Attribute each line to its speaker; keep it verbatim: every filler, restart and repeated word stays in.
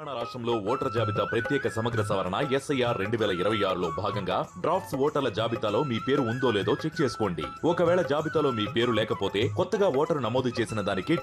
Speaker 1: తెలంగాణ రాష్ట్రంలో ఓటర్ జాబితా ప్రత్యేక సమగ్ర సవరణ ఎస్ఐఆర్ రెండు వేల ఇరవై ఆరులో భాగంగా డ్రాఫ్ట్స్ ఓటర్ల జాబితాలో మీ పేరు ఉందో లేదో చెక్ చేసుకోండి. ఒకవేళ జాబితాలో మీ పేరు లేకపోతే కొత్తగా ఓటరు నమోదు చేసిన దానికి